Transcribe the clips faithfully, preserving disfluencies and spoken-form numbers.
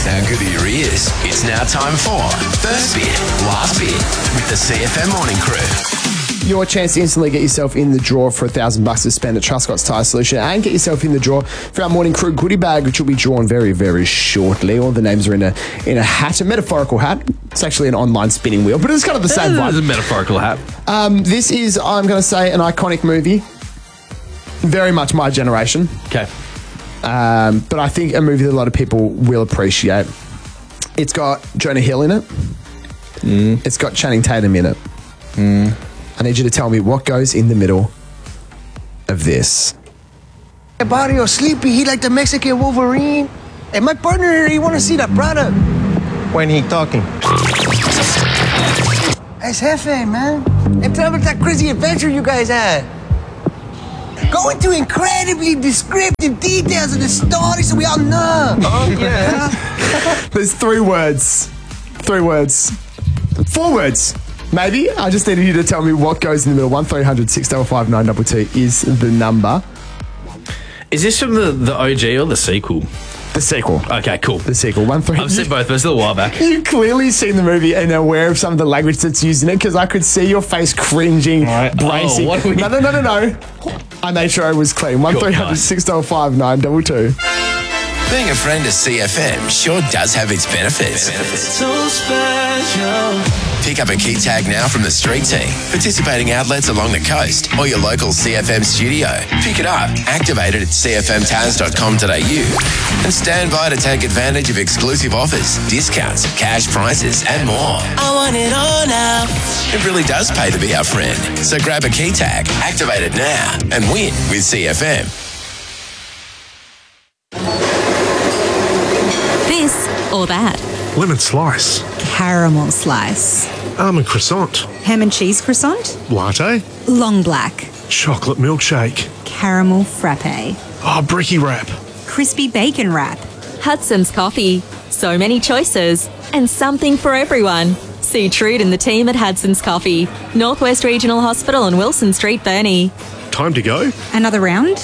How good are your ears? It's now time for First Bit, Last Bit with the C F M Morning Crew. Your chance to instantly get yourself in the draw for a thousand bucks to spend at Truscott's Tyre Solution and get yourself in the draw for our Morning Crew goodie bag, which will be drawn very, very shortly. All the names are in a in a hat, a metaphorical hat. It's actually an online spinning wheel, but it's kind of the same one. It's a metaphorical hat. Um, this is, I'm going to say, an iconic movie. Very much my generation. Okay. Um, but I think a movie that a lot of people will appreciate. It's got Jonah Hill in it. Mm. It's got Channing Tatum in it. Mm. I need you to tell me what goes in the middle of this. Hey, Barrio Sleepy, he like the Mexican Wolverine. And my partner here, he want to see the product. When he talking. It's Jefe, man. And tell me that crazy adventure you guys had. Go into incredibly descriptive details of the story so we all know. Oh, yeah. There's three words. Three words. Four words. Maybe. I just needed you to tell me what goes in the middle. one three hundred six five five nine two two is the number. Is this from the, the O G or the sequel? The sequel. Okay, cool. The sequel. One three. I've seen both, but it's a little while back. You've clearly seen the movie and are aware of some of the language that's used in it because I could see your face cringing, right. bracing. Oh, what are we... No, no, no, no, no. I made sure I was clean. one three hundred six five five nine two two. Being a friend of C F M sure does have its benefits. So special. Pick up a key tag now from the street team, participating outlets along the coast, or your local C F M studio. Pick it up, activate it at c f m taz dot com dot a u, and stand by to take advantage of exclusive offers, discounts, cash prizes, and more. I want it all now. It really does pay to be our friend. So grab a key tag, activate it now, and win with C F M. This or that. Lemon slice. Caramel slice. Almond croissant. Ham and cheese croissant. Latte. Long black. Chocolate milkshake. Caramel frappe. Oh, bricky wrap. Crispy bacon wrap. Hudson's Coffee. So many choices and something for everyone. See Trude and the team at Hudson's Coffee, Northwest Regional Hospital on Wilson Street, Burnie. Time to go. Another round?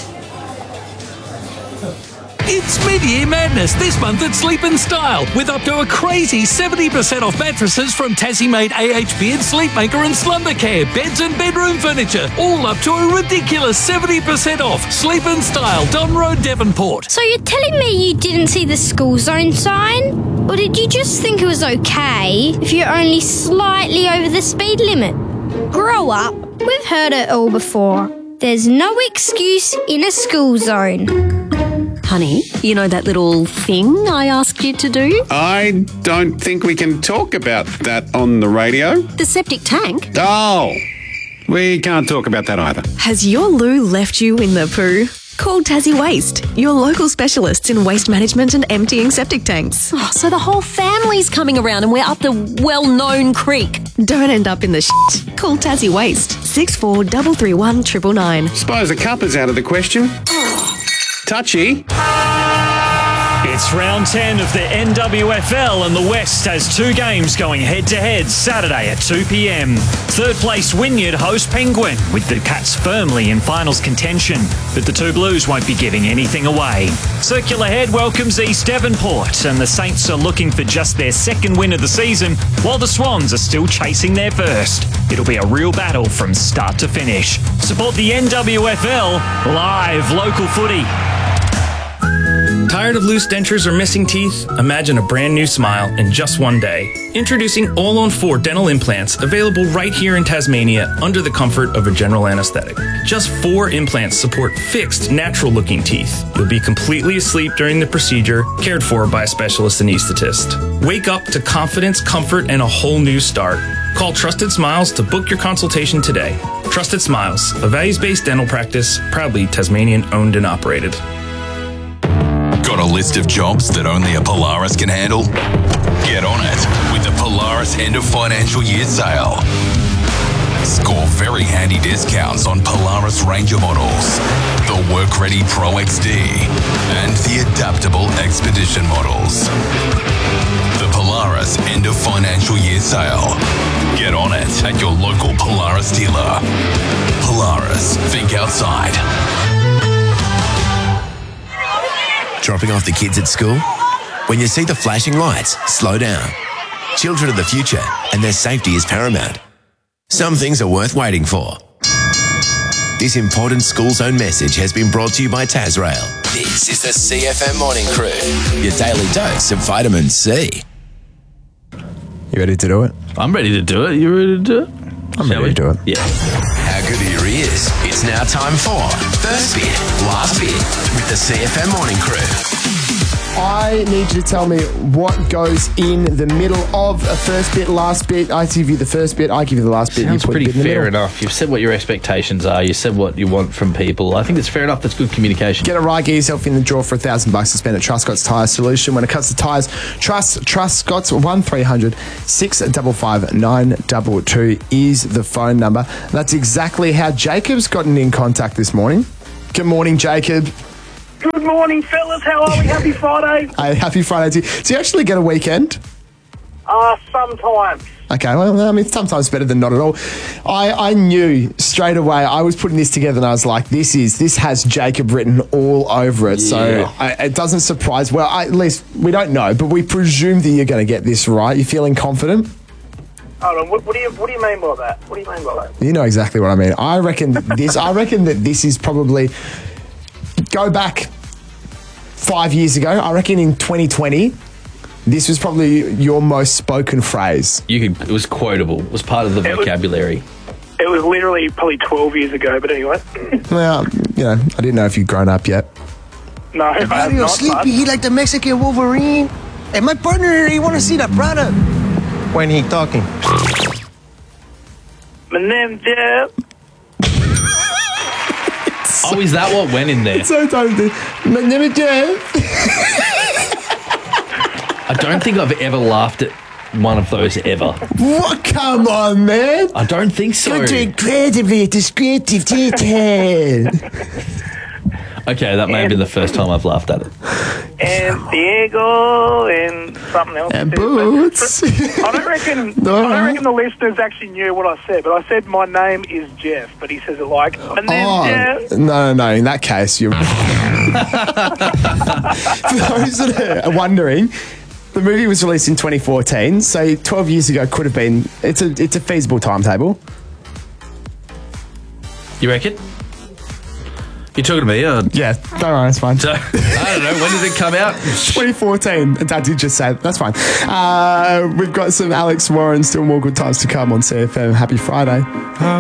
It's mid-year madness this month at Sleep and Style with up to a crazy seventy percent off mattresses from Tassie-made A H Beard, Sleepmaker and Slumber Care, beds and bedroom furniture, all up to a ridiculous seventy percent off. Sleep and Style, Don Road, Devonport. So you're telling me you didn't see the school zone sign? Or did you just think it was okay if you're only slightly over the speed limit? Grow up. We've heard it all before. There's no excuse in a school zone. Honey, you know that little thing I asked you to do? I don't think we can talk about that on the radio. The septic tank? Oh, we can't talk about that either. Has your loo left you in the poo? Call Tassie Waste, your local specialists in waste management and emptying septic tanks. Oh, so the whole family's coming around and we're up the well-known creek. Don't end up in the shit. Call Tassie Waste, six four three three one nine nine nine. Suppose a cup is out of the question. Touchy. It's round ten of the N W F L and the West has two games going head-to-head Saturday at two p m. Third place Wynyard host Penguin with the Cats firmly in finals contention, but the two Blues won't be giving anything away. Circular Head welcomes East Devonport and the Saints are looking for just their second win of the season while the Swans are still chasing their first. It'll be a real battle from start to finish. Support the N W F L, live local footy. Tired of loose dentures or missing teeth? Imagine a brand new smile in just one day. Introducing All on four dental implants, available right here in Tasmania under the comfort of a general anesthetic. Just four implants support fixed, natural-looking teeth. You'll be completely asleep during the procedure, cared for by a specialist anaesthetist. Wake up to confidence, comfort, and a whole new start. Call Trusted Smiles to book your consultation today. Trusted Smiles, a values-based dental practice, proudly Tasmanian-owned and operated. Got a list of jobs that only a Polaris can handle? Get on it with the Polaris End of Financial Year Sale. Score very handy discounts on Polaris Ranger models, the Work-Ready Pro X D, and the Adaptable Expedition models. The Polaris End of Financial Year Sale. Get on it at your local Polaris dealer. Polaris, think outside. Dropping off the kids at school? When you see the flashing lights, slow down. Children are the future, and their safety is paramount. Some things are worth waiting for. This important school zone message has been brought to you by Tasrail. This is the C F M Morning Crew, your daily dose of vitamin C. You ready to do it? I'm ready to do it. You ready to do it? I'm Shall ready we? to do it. Yeah. How good are your ears? It's now time for First Bit, Last Bit with the C F M Morning Crew. I need you to tell me what goes in the middle of a first bit, last bit. I give you the first bit, I give you the last bit. Sounds you put pretty a bit in the fair middle. enough. You've said what your expectations are. You said what you want from people. I think it's fair enough. That's good communication. Get it right. Get yourself in the draw for a thousand bucks to spend at Truscott's Tyre Solution. When it comes to tyres, trust Truscott's one three hundred six five five nine two two is the phone number. That's exactly how Jacob's gotten in contact this morning. Good morning, Jacob. Good morning, fellas. How are we? Happy Friday. Hey, happy Friday to you. Do you actually get a weekend? Uh, sometimes. Okay, well, I mean, sometimes better than not at all. I, I knew straight away, I was putting this together and I was like, this is, this has Jacob written all over it. So Yeah. I, it doesn't surprise, well, I, at least we don't know, but we presume that you're going to get this right. You feeling confident? Hold on. What, what do you What do you mean by that? What do you mean by that? You know exactly what I mean. I reckon that this, I reckon that this is probably, go back five years ago, I reckon in twenty twenty, this was probably your most spoken phrase. You could. It was quotable. It was part of the It was- vocabulary. It was literally probably twelve years ago, but anyway. Well, you know, I didn't know if you'd grown up yet. No, I have Mario not. Sleepy, but- he like the Mexican Wolverine. Hey, my partner here, he want to see the product. When he talking. My name's Jeff. Oh, is that what went in there? It's so talented. My name is Jeff. I don't think I've ever laughed at one of those ever. What? Come on, man. I don't think so. Good to incredibly descriptive detail. Okay, that may have been the first time I've laughed at it. And Diego and something else. And too. Boots. I don't reckon. No. I don't reckon the listeners actually knew what I said, but I said my name is Jeff, but he says it like my name's Oh, Jeff. no, no, no. In that case, you're. For those that are wondering, the movie was released in twenty fourteen, so twelve years ago could have been. It's a it's a feasible timetable. You reckon? You're talking to me? Or? Yeah, don't worry, it's fine. So, I don't know. When did it come out? twenty fourteen. Dad did just say it. That's fine. Uh, we've got some Alex Warren, still more good times to come on C F M. Happy Friday.